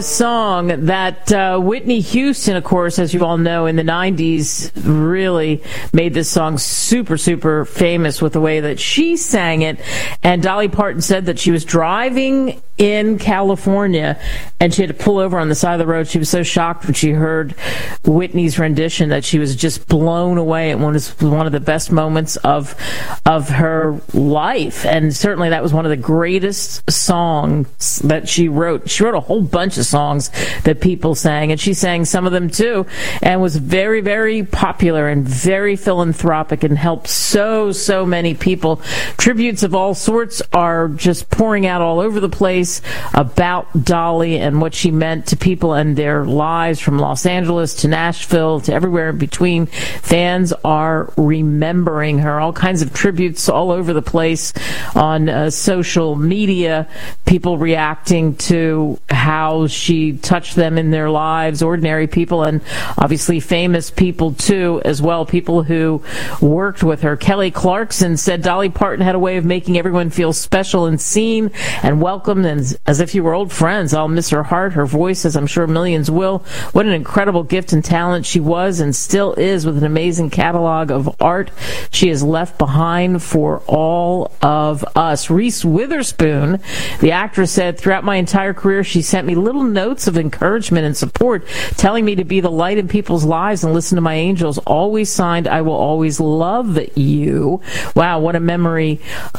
Song that Whitney Houston, of course, as you all know, in the 90s really made this song super, super famous with the way that she sang it. And Dolly Parton said that she was driving in California and she had to pull over on the side of the road. She was so shocked when she heard Whitney's rendition that she was just blown away. It was one of the best moments of her life. And certainly that was one of the greatest songs that she wrote. She wrote a whole bunch of songs that people sang, and she sang some of them too, and was very, very popular and very philanthropic and helped so many people. Tributes of all sorts are just pouring out all over the place about Dolly and what she meant to people and their lives, from Los Angeles to Nashville to everywhere in between. Fans are remembering her. All kinds of tributes all over the place on social media, people reacting to how she touched them in their lives, ordinary people, and obviously famous people too as well, people who worked with her. Kelly Clarkson said Dolly Parton had a way of making everyone feel special and seen and welcomed, and as if you were old friends. I'll miss her heart, her voice, as I'm sure millions will. What an incredible gift and talent she was and still is, with an amazing catalog of art she has left behind for all of us. Reese Witherspoon, the actress, said, throughout my entire career she sent me little notes of encouragement and support, telling me to be the light in people's lives and listen to my angels. Always signed, I will always love you. Wow, what a memory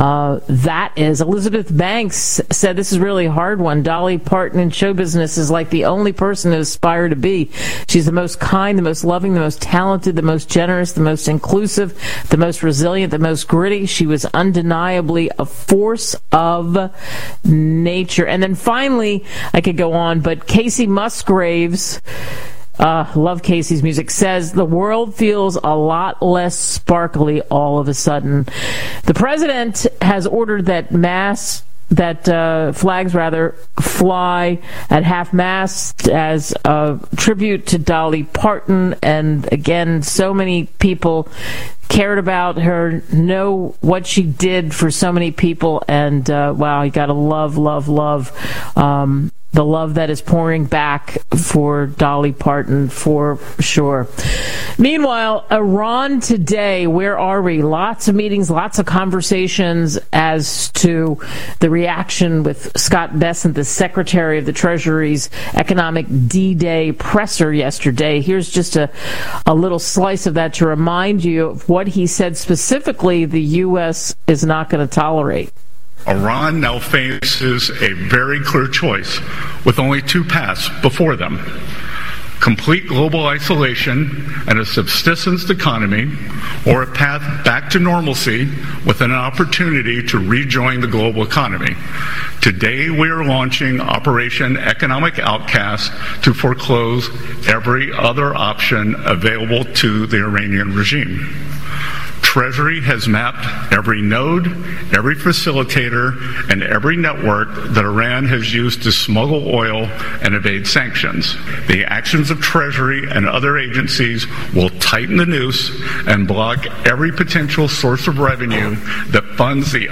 that is. Elizabeth Banks said, this is really a hard one. Dolly Parton in show business is like the only person to aspire to be. She's the most kind, the most loving, the most talented, the most generous, the most inclusive, the most resilient, the most gritty. She was undeniably a force of nature. And then finally, I could go on, but Casey Musgraves, love Casey's music, says the world feels a lot less sparkly all of a sudden. The president has ordered that flags fly at half-mast as a tribute to Dolly Parton. And again, so many people cared about her, know what she did for so many people, and wow, you gotta love the love that is pouring back for Dolly Parton, for sure. Meanwhile, Iran today, where are we? Lots of meetings, lots of conversations as to the reaction with Scott Bessent, the Secretary of the Treasury's Economic D-Day presser yesterday. Here's just a little slice of that to remind you of what he said specifically the U.S. is not going to tolerate. Iran now faces a very clear choice with only two paths before them: complete global isolation and a subsistence economy, or a path back to normalcy with an opportunity to rejoin the global economy. Today we are launching Operation Economic Outcast to foreclose every other option available to the Iranian regime. Treasury has mapped every node, every facilitator, and every network that Iran has used to smuggle oil and evade sanctions. The actions of Treasury and other agencies will tighten the noose and block every potential source of revenue that funds the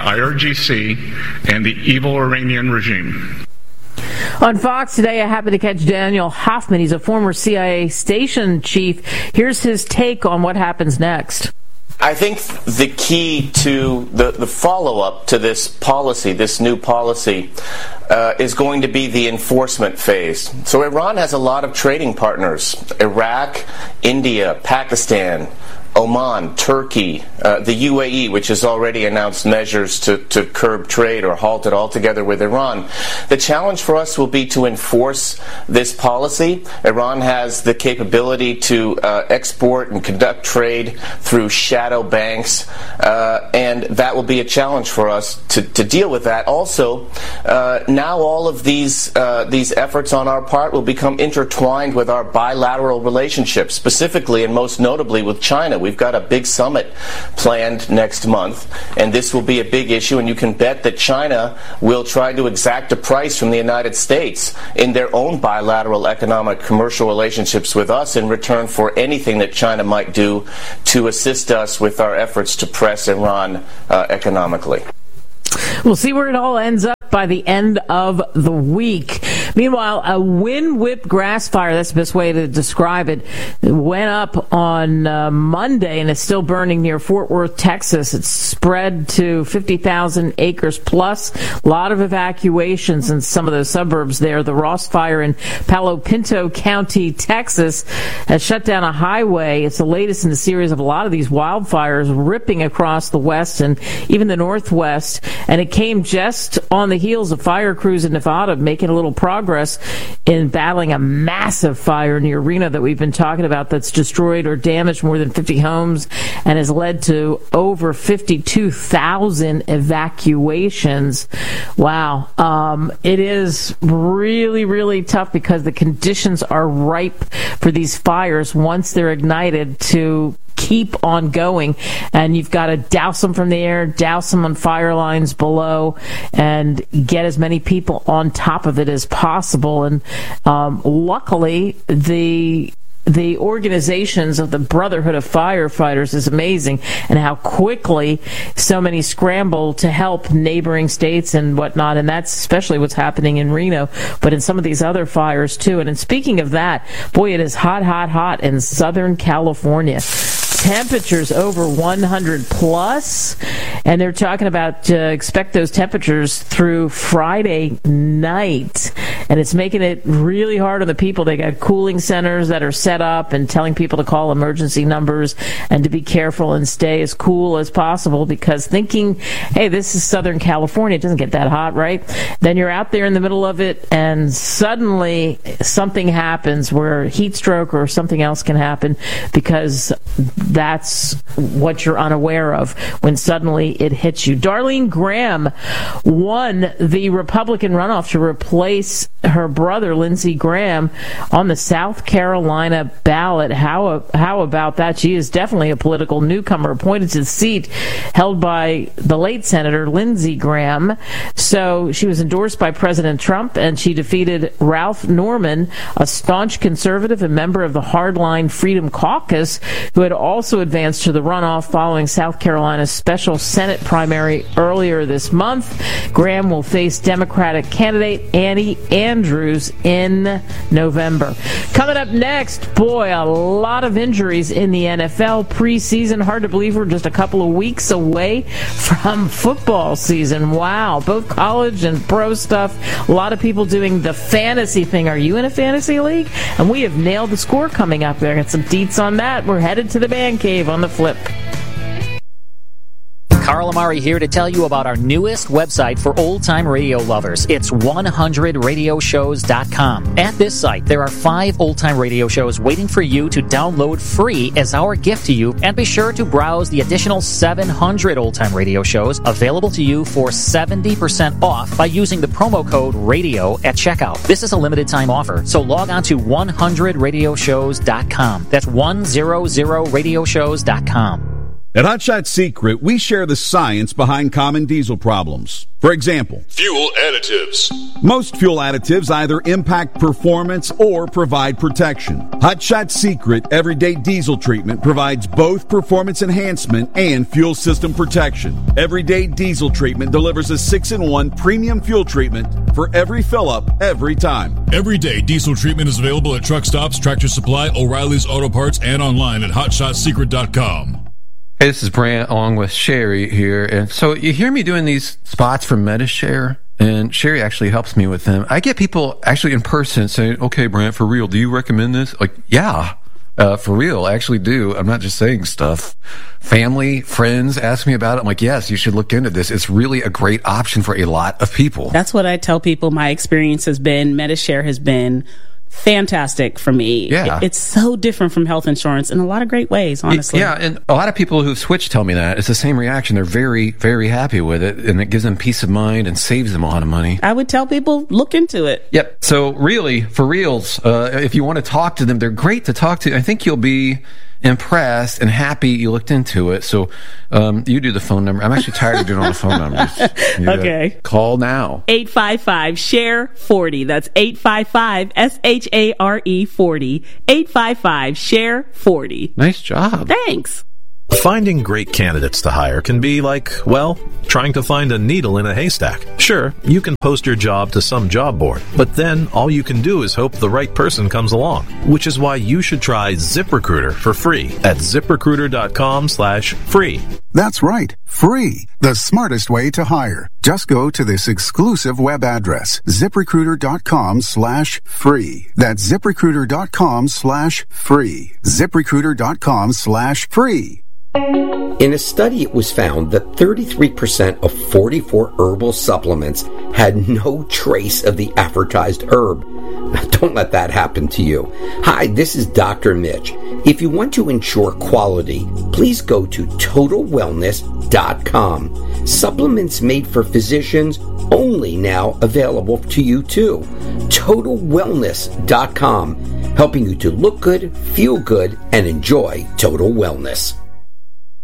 IRGC and the evil Iranian regime. On Fox today, I happened to catch Daniel Hoffman. He's a former CIA station chief. Here's his take on what happens next. I think the key to the follow-up to this policy, this new policy, is going to be the enforcement phase. So Iran has a lot of trading partners: Iraq, India, Pakistan, Oman, Turkey, the UAE, which has already announced measures to curb trade or halt it altogether with Iran. The challenge for us will be to enforce this policy. Iran has the capability to export and conduct trade through shadow banks, and that will be a challenge for us to deal with that. Also, now all of these efforts on our part will become intertwined with our bilateral relationships, specifically and most notably with China. We've got a big summit planned next month, and this will be a big issue, and you can bet that China will try to exact a price from the United States in their own bilateral economic commercial relationships with us in return for anything that China might do to assist us with our efforts to press Iran economically. We'll see where it all ends up by the end of the week. Meanwhile, a wind-whipped grass fire, that's the best way to describe it, went up on Monday and is still burning near Fort Worth, Texas. It's spread to 50,000 acres plus. A lot of evacuations in some of those suburbs there. The Ross Fire in Palo Pinto County, Texas, has shut down a highway. It's the latest in a series of a lot of these wildfires ripping across the west and even the northwest. And it came just on the heels of fire crews in Nevada making a little progress in battling a massive fire near Reno that we've been talking about that's destroyed or damaged more than 50 homes and has led to over 52,000 evacuations. Wow. It is really, really tough because the conditions are ripe for these fires once they're ignited to keep on going, and you've got to douse them from the air, douse them on fire lines below, and get as many people on top of it as possible. And luckily, the organizations of the Brotherhood of Firefighters is amazing, and how quickly so many scramble to help neighboring states and whatnot, and that's especially what's happening in Reno, but in some of these other fires too. And speaking of that, boy, it is hot in Southern California. Temperatures over 100 plus, and they're talking about expect those temperatures through Friday night, and it's making it really hard on the people. They got cooling centers that are set up and telling people to call emergency numbers and to be careful and stay as cool as possible, because thinking, hey, this is Southern California, it doesn't get that hot, right? Then you're out there in the middle of it, and suddenly something happens where heat stroke or something else can happen, because that's what you're unaware of when suddenly it hits you. Darlene Graham won the Republican runoff to replace her brother, Lindsey Graham, on the South Carolina ballot. How about that? She is definitely a political newcomer, appointed to the seat held by the late Senator Lindsey Graham. So she was endorsed by President Trump, and she defeated Ralph Norman, a staunch conservative and member of the Hardline Freedom Caucus, who had also advanced to the runoff following South Carolina's special Senate primary earlier this month. Graham will face Democratic candidate Annie Andrews in November. Coming up next, boy, a lot of injuries in the NFL preseason. Hard to believe we're just a couple of weeks away from football season. Wow, both college and pro stuff. A lot of people doing the fantasy thing. Are you in a fantasy league? And we have nailed the score coming up there. Got some deets on that. We're headed to the man cave on the flip. Carl Amari here to tell you about our newest website for old-time radio lovers. It's 100radioshows.com. At this site, there are 5 old-time radio shows waiting for you to download free as our gift to you, and be sure to browse the additional 700 old-time radio shows available to you for 70% off by using the promo code RADIO at checkout. This is a limited-time offer, so log on to 100radioshows.com. That's 100radioshows.com. At Hot Shot Secret, we share the science behind common diesel problems. For example, fuel additives. Most fuel additives either impact performance or provide protection. Hot Shot Secret Everyday Diesel Treatment provides both performance enhancement and fuel system protection. Everyday Diesel Treatment delivers a 6-in-1 premium fuel treatment for every fill-up, every time. Everyday Diesel Treatment is available at truck stops, Tractor Supply, O'Reilly's Auto Parts, and online at HotShotSecret.com. Hey, this is Brant along with Sherry here. And so you hear me doing these spots for MediShare, and Sherry actually helps me with them. I get people actually in person saying, okay, Brant, for real, do you recommend this? Like, yeah, for real, I actually do. I'm not just saying stuff. Family, friends ask me about it. I'm like, yes, you should look into this. It's really a great option for a lot of people. That's what I tell people my experience has been. MediShare has been fantastic for me. Yeah. It's so different from health insurance in a lot of great ways, honestly. Yeah, and a lot of people who've switched tell me that. It's the same reaction. They're very, very happy with it, and it gives them peace of mind and saves them a lot of money. I would tell people, look into it. Yep. So really, for reals, if you want to talk to them, they're great to talk to. I think you'll be impressed and happy you looked into it. So you do the phone number. I'm actually tired of doing all the phone numbers. Okay. Call now. 855-SHARE-40. That's 855-SHARE-40. 855-SHARE-40. Nice job. Thanks. Finding great candidates to hire can be like, well, trying to find a needle in a haystack. Sure, you can post your job to some job board, but then all you can do is hope the right person comes along, which is why you should try ZipRecruiter for free at ZipRecruiter.com/free. That's right, free. The smartest way to hire. Just go to this exclusive web address, ZipRecruiter.com/free. That's ZipRecruiter.com/free. ZipRecruiter.com/free. In a study, it was found that 33% of 44 herbal supplements had no trace of the advertised herb. Now, don't let that happen to you. Hi, this is Dr. Mitch. If you want to ensure quality, please go to TotalWellness.com. Supplements made for physicians, only now available to you too. TotalWellness.com, helping you to look good, feel good, and enjoy total wellness.